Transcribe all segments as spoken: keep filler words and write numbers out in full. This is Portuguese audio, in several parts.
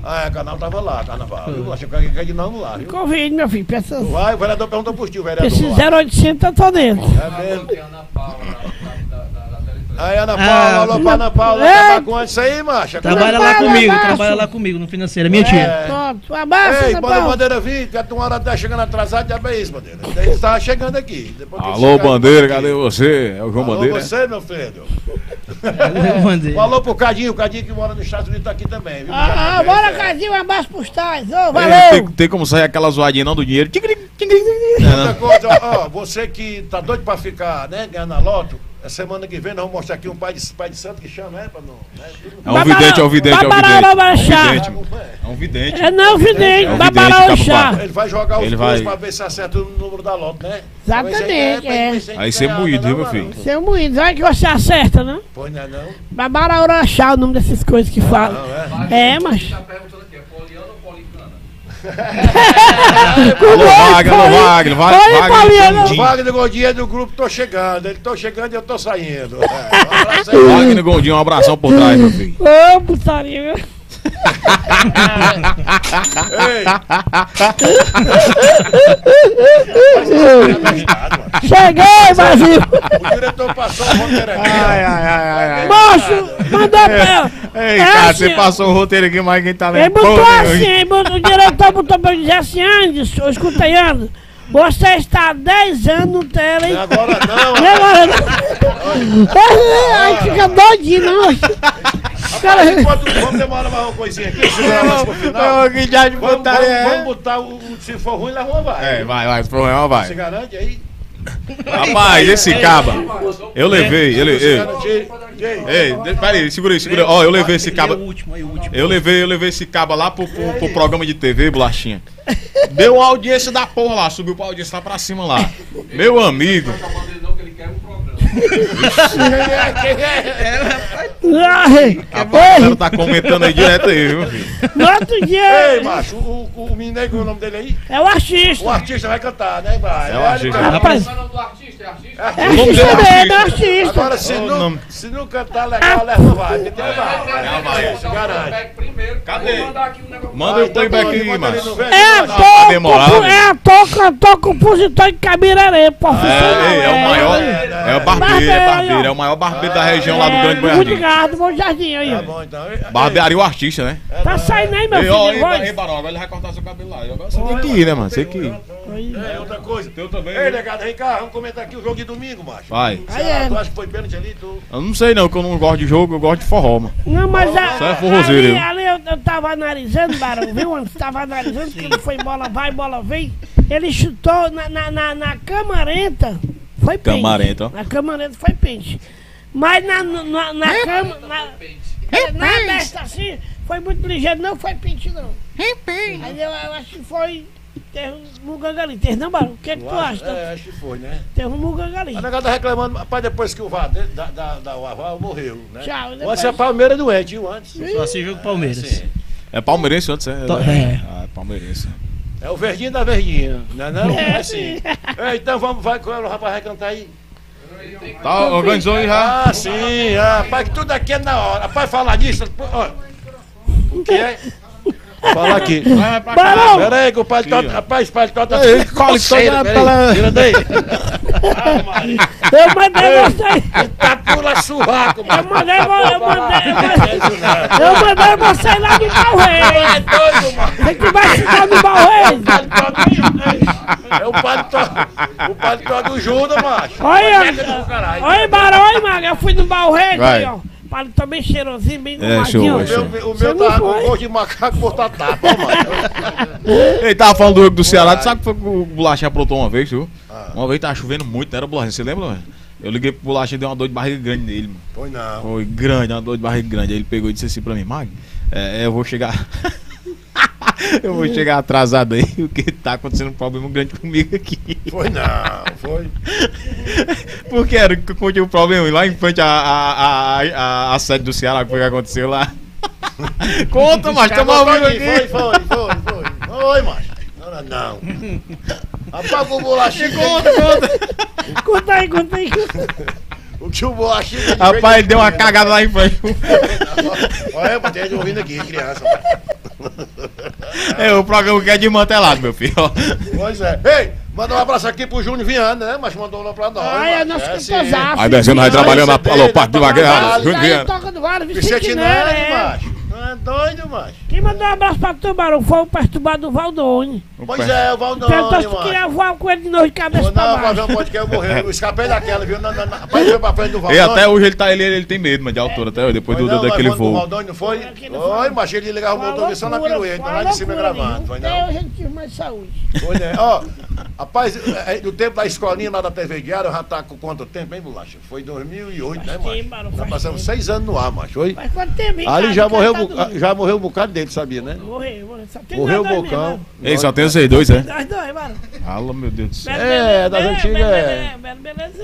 Ah, é, canal tava lá, carnaval. Eu acho que quer de não lá, viu? Convide, meu filho. Peça... Vai, o vereador perguntou pro tio, o vereador. Esse zero oitocentos eu tô dentro. É mesmo. Aí, Ana Paula, ah, alô pra Ana Paula, é. tá com isso aí, macha? Trabalha lá comigo, trabalha lá comigo no financeiro, é minha tia. É. Pronto, um abraço, Ei, Ana quando a Paula. Bandeira vir, que a tua hora tá chegando atrasada, já é isso, Bandeira. Ele tá chegando aqui. Depois que Alô, Bandeira, cadê você? É o João alô, Bandeira? você, meu filho. Bandeira. Falou pro Cadinho, o Cadinho que mora nos Estados Unidos tá aqui também, viu? Ah, ah, bora, Cadinho, um abraço pros tais. Ô, valeu. É, tem, tem como sair aquela zoadinha não do dinheiro? Outra coisa, ó, você que tá doido pra ficar, né, ganhando a loto, a semana que vem nós vamos mostrar aqui um pai de, pai de santo que chama, é, pra não... Né, É um vidente, é um vidente, é um vidente. Babará, É um vidente. É não, vidente, É um Babará vidente, chá. ele vai jogar os Ele dois vai- pra ver se acerta o número da loto, né? Exatamente, Pra ver se é. pra ver se a gente Aí você ganha, moído, não, viu, meu não, filho? não. Seu moído, vai que você acerta, né? Pois não é não? Babará chá, o nome dessas coisas que falam. Não, é? É, mas... Alô, Wagner, alô, Wagner, vai, Oi, Wagner, Pauliano. O Gondim. Wagner Godinho é do grupo Tô Chegando, ele tô chegando e eu tô saindo. É, um abraço aí. Wagner Gondim, um abração por trás, meu filho. Ô, putaria, viu? Ei, Cheguei, Brasil! o diretor passou o roteiro aqui. Ai, ai, ai, ai, ai. Moço, mandou pra... Ei, É cara, assim, você passou o roteiro aqui, mas quem tá Ele lendo botou porra assim, nenhuma. ele botou- o diretor botou pra eu dizer assim, Anderson, escuta aí, Anderson, você está há dez anos no tela, hein? Não é agora não, E agora não? Aí fica doidinho, não. rapaz, enquanto vamos demorar mais uma coisinha aqui, segurar mais pro final. Ô, que já de Vamos, botar, vamos, é. vamos botar o, o- se for ruim, leva uma vai. É, vai, vai, esse problema Você vai. garante aí? Rapaz, esse caba, eu levei, ele... Você Ei, garante? Jay? ei, de- peraí, segura aí, segura aí. Ó, eu levei esse Aí é caba... o último, aí o último. Eu levei, eu levei esse caba lá pro, pro, pro programa de T V, bolachinha. Deu uma audiência da porra lá, subiu pra audiência lá pra cima lá. Meu amigo. Ai, Rapaz, a galera Ei, tá comentando aí direto aí, viu, filho? no outro dia, Ei, macho, o, o, o menino aí, qual é o nome dele aí? é o artista. O artista vai cantar, né? Vai. É o artista. Ele- Rapaz, É é artista. nome dele é artista dele, é artista. artista. Agora, se, Ô, não, nome. se não cantar legal, leva uma vai. Porque tem uma vai. vai. Se garante. Cadê? Manda Vai, o playback aí, enquanto ele não macho. vem, É ele vai. ator, demorado, compo- né? é ator, cantor, compositor de Cabiraré, profissional. É, é o maior. é, É o barbeiro, é barbeiro. É o maior barbeiro da região lá do Grande Muito Boiardim. obrigado, bom jardim aí. Tá ó. bom, então. Barbearia o artista, né? Tá saindo aí, meu Ei, filho, ó, de ei, voz. ei, Barão, agora ele vai cortar seu cabelo lá. Agora você tem que ir, né, mano? Você tem que ir. É outra coisa. Eu também. Ei, negado, vem cá, vamos comentar aqui o jogo de domingo, macho. Vai. Aí Será? é. Tu acha que foi pênalti ali? Tu... Eu não sei não, que eu não gosto de jogo, eu gosto de forró, mano. Não, mas a, Isso é forrozeiro, ali, viu? ali eu, eu tava analisando, Barão, viu? Antes tava analisando que ele foi bola vai, bola vem. Ele chutou na, na, na, na camarenta, foi pente. Camarenta, ó. Na camarenta foi pente. Mas na, na, na cama, na, na besta assim, foi muito ligeiro, não foi pente não. Aí eu, eu acho que foi, teve um muganga ali, teve não, Barão? O que, é que tu acha? É, acho que foi, né? Teve um muganga ali. A negada tá reclamando, rapaz, depois que o VAR, né, da, da, da, o VAR morreu, né? Tchau, depois- Antes a Palmeiras doente, viu? Antes. Só assim jogo Palmeiras. Sim. É palmeirense antes, é? Tô- é. Ah, é palmeirense. É o verdinho da verdinha, não é não? É, É assim. É, então vamos, vai com ela, o rapaz vai cantar aí. Tá, organizou aí já? Ah, sim, ah, rapaz, que tudo aqui é na hora. Rapaz, falar disso, ó. O que é? Fala aqui. Barão! Pera aí que o paletó, Sim, ó. rapaz, o paletó tá Ei, ficando cola, coceira, toda pera aí. pela- Tira daí. Ah, Maria. Eu mandei você. Tá pula surraco, Eu mano. mandei, eu mandei, eu mandei, Não eu mandei você lá de é Balreis. doido, mano. Você que vai ficar no Balreis. É o paletó, o paletó do Judas, macho. Olha, Pega do caralho. olha, Barão, olha, Maga. Eu fui no Balreis Vai. aí, ó. Paletó bem cheirosinho, bem É, arrumadinho. show, O meu, o Você meu não tava com foi? gosto de macaco botar tapa, ó, mano. Ele tava falando do jogo do Ceará, tu sabe o que foi que o Bolachinha aprontou uma vez, viu? Ah. Uma vez tava chovendo muito, não era Bolachinha, você lembra, mano? Eu liguei pro Bolachinha e deu uma dor de barriga grande nele, mano. Pois não. Foi grande, uma dor de barriga grande. Aí ele pegou e disse assim pra mim, Mag, é, eu vou chegar. eu vou chegar atrasado aí, porque tá acontecendo um problema grande comigo aqui. Foi não, foi. Porque era que eu contei o problema lá em frente à a, a, a, a sede do Ceará, que foi que aconteceu lá. Conta, macho, tamo ao vivo Foi, aqui. foi, foi, foi. Foi, macho. Não, não. Apaga o bolachinho. Conta, conta. Conta aí, conta aí. O que o bolachinho... Rapaz, ele deu uma cagada lá em frente. Olha, eu botei ouvindo aqui, criança. É o programa que é desmantelado, meu filho. Pois é. Ei, manda um abraço aqui pro Júnior Viana, né? Mas mandou lá pra nós. Ah, é nosso cantosaço. Aí descendo, aí trabalhando na Alô Parque de Vagueira. Júnior Aí Viana. toca do Vale, Vicente Vicente Neri, Neri, macho. Não é doido, macho. Quem mandou um abraço pra Tubarão foi o perturbado do Valdone. Pois é, o Valdone, Perguntou se tu macho. queria voar com ele de novo de cabeça Não, pra não, baixo. não pode que eu morrer. Eu escapei daquela, viu? Não, não, não. Rapaz, foi pra frente do E Valdone. até hoje ele tá ele, ele tem medo, mas de altura, até hoje, depois do, Foi não, mas daquele quando o voo. Valdone não foi? Aquele Foi, foi. mas ele ligava o motor só na pirueta, lá de cima gravando. Foi Até não? hoje a gente tive mais saúde. Foi, né? Ó, rapaz, é, do tempo da escolinha lá da T V Guiara, já tá com quanto tempo, hein, Bolacha? Foi dois mil e oito, né, Faz tempo, macho? mano, Já faz passamos tempo. seis anos no ar, macho, foi? Mas quanto tempo, hein, Ali cara? já morreu, Tá um doido. bo- já morreu um bocado dele, sabia, né? Morreu, morreu. Só tem Morreu o nós dois Bocão. mesmo, Ei, só tem vocês dois, é? Nós dois, mano. Fala, meu Deus do céu. Belo, É, beleza, das belo, antigas, belo, é. Belo, beleza.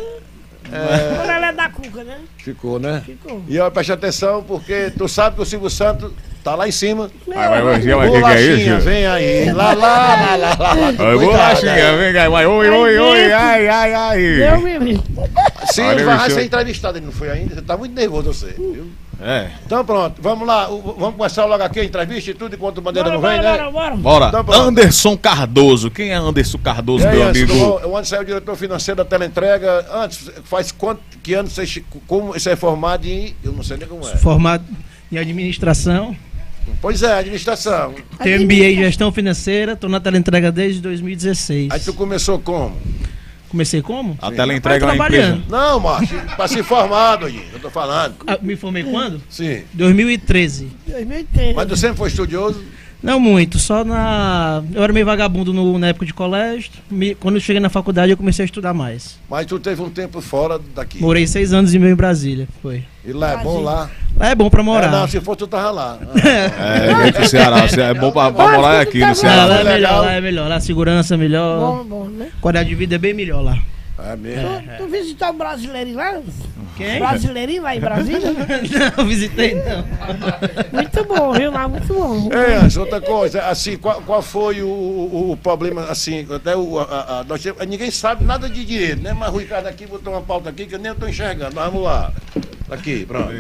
É, Quando ela é da Cuca, né? ficou, né? Ficou. E ó, preste atenção, porque tu sabe que o Silvio Santos tá lá em cima. Vai, vai, vai, vai, vai, que que é Bolachinha, isso? vem aí. Lá, lá, lá, lá, lá. lá. Oi, Cuidado, bolachinha, é. vem cá, vai, oi, oi, oi, ai, ai, Deu ai. me livre. Sim, Olha, vai bicho. ser entrevistado, ele não foi ainda. Você tá muito nervoso, você, viu? É, Então pronto, vamos lá. o- Vamos começar logo aqui a entrevista e tudo, enquanto o Bandeira Bora, não vem, bora, né? bora, bora. bora. Então, pronto. Anderson Cardoso. Quem é Anderson Cardoso, E aí, meu Anderson, amigo? tudo bom? O Anderson é o diretor financeiro da Teleentrega. Antes, faz quanto que anos você, che- como você é formado em... Eu não sei nem como é. Formado em administração, Pois é, administração. tenho M B A em gestão financeira, tô na teleentrega desde dois mil e dezesseis. Aí tu começou como? Comecei como? A tela entrega uma trabalhando. empresa. Não, macho, pra se formar, doidinho, eu tô falando. Ah, me formei quando? Sim. dois mil e treze. dois mil e treze. Mas tu sempre foi estudioso? Não muito, só na. Eu era meio vagabundo no- na época de colégio. Me- Quando eu cheguei na faculdade, eu comecei a estudar mais. Mas tu teve um tempo fora daqui. Morei seis anos e meio em Brasília. Foi. E lá é bom lá? Lá é bom pra É, morar. não, se for tu tava lá. É, vem pro Ceará. É bom pra, pra morar aqui no Lá, Ceará. lá é legal. melhor, lá é melhor. Lá a segurança é melhor. Bom, bom, né? Qualidade de vida é bem melhor lá. É mesmo. Tu, tu visitou o brasileirinho lá? Quem? Brasileirinho lá em Brasília? Não, visitei não. Muito bom, viu lá? Muito bom. É, Anderson, outra coisa, assim, qual, qual foi o, o, o problema, assim, até o, a, a, nós temos- ninguém sabe nada de dinheiro, né? Mas o Ricardo aqui botou uma pauta aqui que eu nem estou enxergando. Mas vamos lá. Aqui, pronto.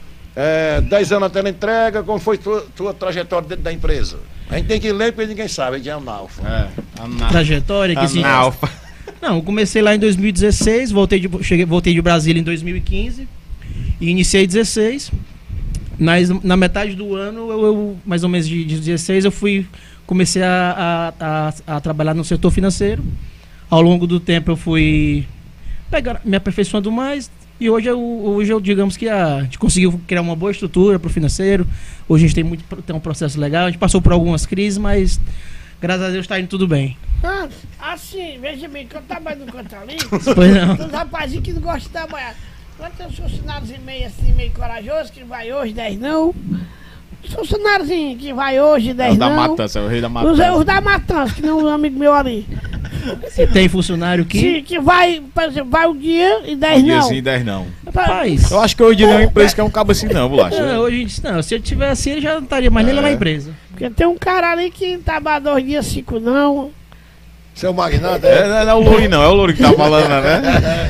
É, dez anos na teleentrega, como foi tua, tua trajetória dentro da empresa? A gente tem que ler porque ninguém sabe, a gente é analfa. É, ana- Trajetória que sim. analfa. Não, eu comecei lá em dois mil e dezesseis, voltei de, cheguei, voltei de Brasília em dois mil e quinze e iniciei dezesseis. Nas, na metade do ano, eu, eu, mais ou menos de, de dezesseis, eu fui comecei a, a, a, a trabalhar no setor financeiro. Ao longo do tempo eu fui pegar, me aperfeiçoando mais e hoje eu, hoje eu digamos que a, a gente conseguiu criar uma boa estrutura para o financeiro. Hoje a gente tem, muito, tem um processo legal, a gente passou por algumas crises, mas graças a Deus está indo tudo bem. Ah, assim, veja bem, que eu trabalho no canto ali, Pois não. tem uns rapazinhos que não gostam de trabalhar. Quando tem uns funcionários meio assim, meio corajosos, que vai hoje, dez não. Os funcionários que vai hoje, É dez o da não. matança, é o rei da Os, matança. os da matança, que não é um amigo meu ali. Se tem funcionário que. Que, que vai, por exemplo, vai um dia e dez Um dia não. sim, dez não. Rapaz. Eu acho que hoje não é uma empresa que é um cabo assim não, bolacha. Não, hoje, não, se ele tivesse assim, ele já não estaria mais nem lá na É. empresa. Porque tem um cara ali que trabalha dois dias, cinco não. Seu magnata, É, é? não é o Louri não, é o Louri que tá falando, né?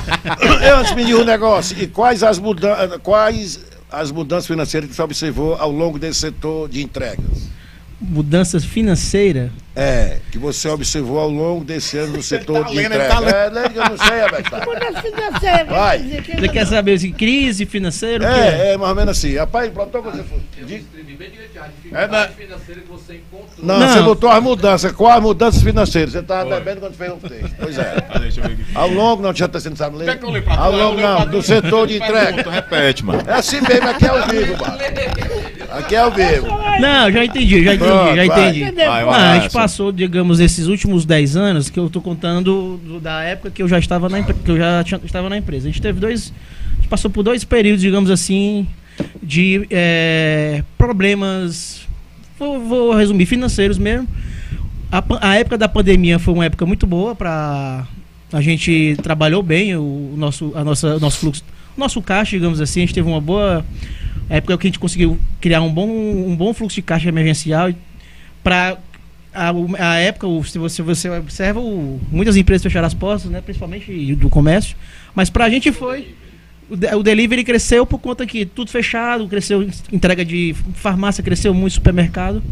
Eu antes me diga um negócio. E quais as, mudan quais as mudanças financeiras que você observou ao longo desse setor de entregas? Mudanças financeiras. É, que você observou ao longo desse ano no setor tá de lendo, ele entrega. tá lendo. É, lembra que eu não sei, Abel. Mudança financeira. Vai. quer dizer que Você ainda quer não- saber assim, crise financeira? o quê? É, é mais ou menos assim. Rapaz, pronto, você foi. De- É, né? financeira que você encontrou. Não, Não. você botou as mudanças. Quais as mudanças financeiras? Você estava bebendo quando fez um texto. Pois é. Ah, deixa eu ver aqui. Ao longo, não, já você não sabe ler? Quer que eu leia pra tu? Ao Eu longo, leio pra não, tu. do setor de Pergunta, entrega. repete, mano. É assim mesmo, aqui é ao vivo, mano. Aqui é ao vivo. Não, já entendi, já entendi, Pronto, já vai. entendi. Entendeu? Vai, Não, vai, a gente Alisson. passou, digamos, esses últimos dez anos que eu tô contando do- da época que eu já estava na, empre- que eu já tinha- estava na empresa. A gente teve dois. A gente passou por dois períodos, digamos assim, de é, problemas. Vou, vou resumir, financeiros mesmo. A, pan- a época da pandemia foi uma época muito boa para a gente trabalhou bem o, o nosso, a nossa, o nosso fluxo, o nosso caixa, digamos assim. A gente teve uma boa época que a gente conseguiu criar um bom, um bom fluxo de caixa emergencial para a, a época, o- se você, você observa, o, muitas empresas fecharam as portas, né, principalmente do comércio, mas para a gente foi. O, de- o delivery cresceu por conta que tudo fechado, cresceu entrega de farmácia, cresceu muito supermercado.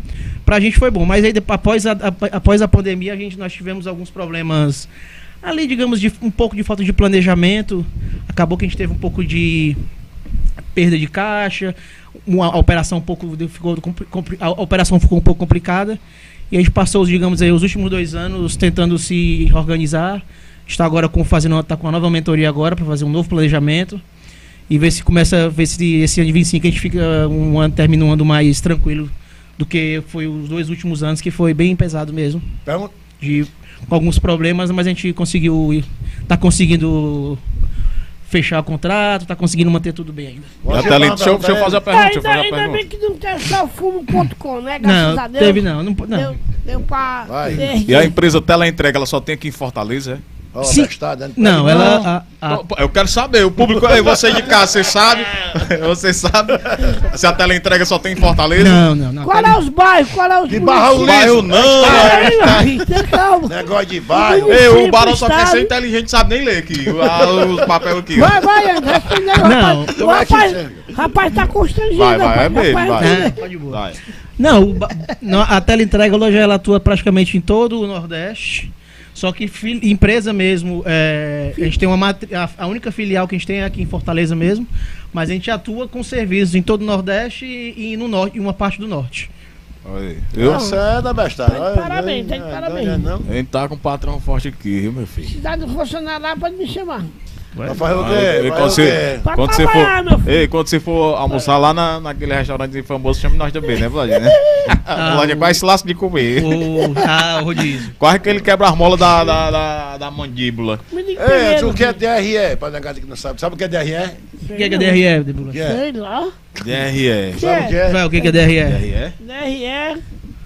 pra gente foi bom, mas aí depois, após, a, a, após a pandemia a gente, nós tivemos alguns problemas ali, digamos, de um pouco de falta de planejamento, acabou que a gente teve um pouco de perda de caixa, uma, a operação um pouco ficou, a operação ficou um pouco complicada, e a gente passou, digamos aí, os últimos dois anos tentando se organizar, está agora com, fazendo, tá com uma nova mentoria agora para fazer um novo planejamento, e ver se começa, ver se esse ano de vinte e cinco a gente fica um ano, termina um ano mais tranquilo do que foi os dois últimos anos, que foi bem pesado mesmo. Então, De, com alguns problemas, mas a gente conseguiu, tá conseguindo fechar o contrato, tá conseguindo manter tudo bem ainda. você Até ali, manda deixa, eu, deixa eu fazer a pergunta, deixa eu Ainda, fazer a ainda bem pergunta. que não teve só fumo ponto com, né? Graças Não, a Deus. teve não, não, não. Deu, deu pra... Vai. ter- E a empresa Teleentrega, ela só tem aqui em Fortaleza, é? Ó, Sim. abestado, né? Não, ela... A, a, Eu quero saber, o público aí, você de casa, você sabe? Você sabe? Se a teleentrega só tem em Fortaleza? não, não, não. Qual é os bairros? Qual é os De Barra municípios? Liso. Bairro não, Ai, ai, tem calma. Negócio de bairro. Vai. Ei, o Sempre Barão só quer estado. ser inteligente, sabe nem ler aqui. Ah, os papéis aqui. Vai, vai, André, responde aí, Não, rapaz. como O é que rapaz, serve? rapaz tá constrangido. Vai, vai, rapaz, é mesmo, rapaz, vai. É, pode boa. Vai. Não, o ba- não, a teleentrega hoje ela atua praticamente em todo o Nordeste. Só que fil- empresa mesmo, é, a gente tem uma matri- a, a única filial que a gente tem é aqui em Fortaleza mesmo, mas a gente atua com serviços em todo o Nordeste e, e no norte, e uma parte do norte. Olha, eu, Nossa, é da bestada. Tá de parabéns, tá de parabéns. Não, a gente tá com um patrão forte aqui, viu, meu filho? Cidade do funcionário lá, pode me chamar. Vai fazer o Ah, quê? e Vai quando o você, quê? Pra quando você trabalhar, meu for, filho. ei, quando você for almoçar lá na, naquele restaurante famoso, chame nós também, né, Vladinho? Né? Ah, Vladinho o- quase se lasca de comer. O, ah, o rodízio. Quase que ele quebra as molas da, da, da, da mandíbula. Me diga Ei, primeiro. o que é D R E? Pra negar que não sabe. Sabe o que é D R E? O que é, que é D R E, Débora? O que é? Sei lá. D R E. Que Sabe o que é? Vai, o que é, que é D R E? D R E? D R E.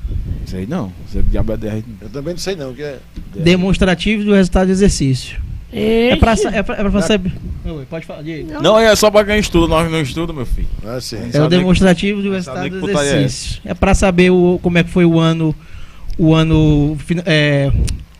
Sei não. Sei que diabo é D R E. Eu também não sei não o que é. Demonstrativo do resultado do exercício. É pra, sa- é pra, é pra saber. Oi, pode falar, Diego. Não, é só pra quem estuda, nós não estudamos, meu filho. Ah, sim. É o Sabe demonstrativo do sabe resultado que do putaria é exercício. É pra saber o, como é que foi o ano. O ano. fin- É,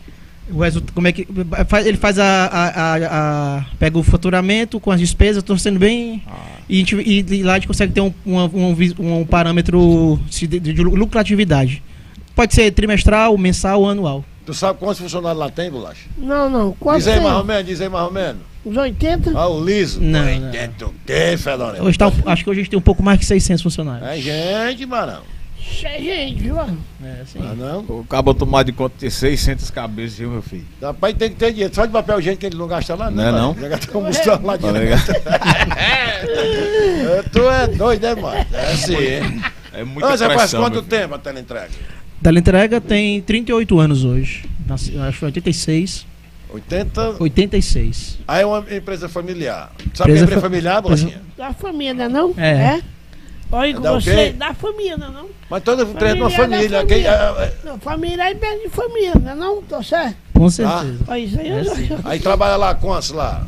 o resultado. Como é que. faz- Ele faz a, a, a- a- pega o faturamento com as despesas, torcendo bem. Ah. E, a gente- e de lá a gente consegue ter um, uma- um, vis- um parâmetro de, de- de lucratividade. Pode ser trimestral, mensal ou anual. Tu sabe quantos funcionários lá tem, Bolacha? Não, não. Quanto Diz aí tem? mais ou menos, diz aí mais ou menos. Uns oitenta? Ah, o liso. Não, Oi, não. dentro o quê, Fedorento? Hoje tá um- acho que hoje a gente tem um pouco mais que seiscentos funcionários. É gente, mano. Cheio, gente, viu? É, assim. Ah, não? O cabo tomar de conta de seiscentas cabeças, viu, meu filho? Rapaz, tem que ter dinheiro. Só de papel gente que ele não gasta lá, Não é não? Já gasta com almoçando lá Tá de ligado? Tu é doido, né, mano? É assim, hein? É muita Mas faz pressão, quanto meu filho. tempo a teleentrega? Teleentrega tem trinta e oito anos hoje. Nasci, acho que foi oitenta e seis. oitenta. oitenta e seis. Aí é uma empresa familiar. Sabe Empresa que é empresa fa- familiar, Bolachinha? Da família, não é não? É. Olha com Dá o você, quê? da família, não é não? Mas toda empresa é uma Familiar da família. Quem- família. ah, Não, família é bem de família, não é não? Tô certo? Com certeza. Olha isso aí. É, eu- sim. ah, aí trabalha lá quantos lá?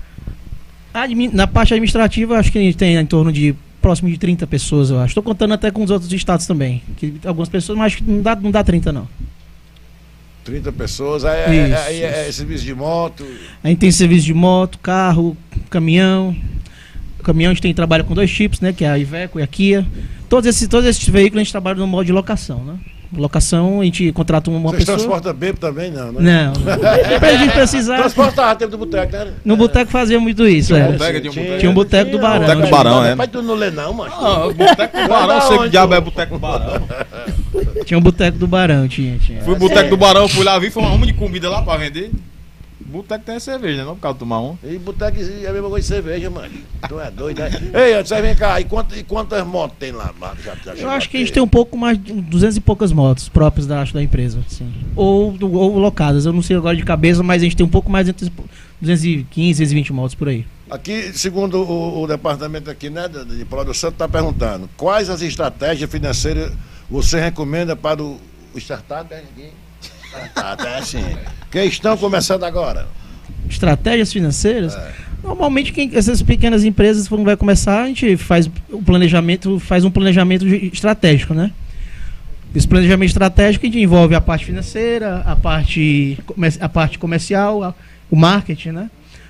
Admi- Na parte administrativa, acho que a gente tem em torno de próximo de trinta pessoas, eu acho. Estou contando até com os outros estados também. Que algumas pessoas, mas acho que não dá, não dá trinta, não. trinta pessoas. Aí, é- Isso, aí é, isso. serviço de moto. A gente tem serviço de moto, carro, caminhão. Caminhão a gente tem trabalha com dois tipos, né? Que é a Iveco e a Kia. Todos esses, todos esses veículos a gente trabalha no modo de locação, né? Locação, a gente contrata uma Vocês pessoa. transportam bêbado também, não, né? Não. Pra gente precisar. Transportava tempo do boteco, né? No boteco fazia muito isso, É, é. Boteca, sim, tinha um boteco. Tinha um boteco do Barão. Boteco do Barão, é. Rapaz, tu não lê não, macho. Ah, boteco do Barão, sei que diabo é boteco do Barão. Tinha um boteco do Barão, tinha, tinha. Fui pro boteco do Barão, fui lá, vi, foi uma ruma de comida lá pra vender. Boteco tem cerveja, né? Não por causa de tomar um. E boteco é a mesma coisa de cerveja, mano. Tu é doido, né? Ei, antes vem cá, e, quantas, e quantas motos tem lá? Já, já Eu acho que a gente tem um pouco mais de duzentas e poucas motos próprias da, acho, da empresa, sim. Ou, do- ou locadas, eu não sei agora de cabeça, mas a gente tem um pouco mais de duzentas e quinze, duzentas e vinte motos por aí. Aqui, segundo o, o departamento aqui, né, de, de produção, está perguntando quais as estratégias financeiras você recomenda para o, o startup? É aqui? Startup, é assim. Que estão começando agora. Estratégias financeiras? Normalmente quem, essas pequenas empresas, quando vai começar, a gente faz o planejamento, faz um planejamento estratégico, né? Esse planejamento estratégico a gente envolve a parte financeira, a parte, comer- a parte comercial, a- o marketing, né?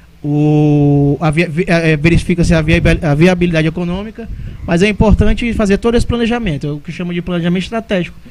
O, a via- vi- eh, verifica-se a, viabil- a viabilidade econômica, mas é importante fazer todo esse planejamento, é o que chama de planejamento estratégico.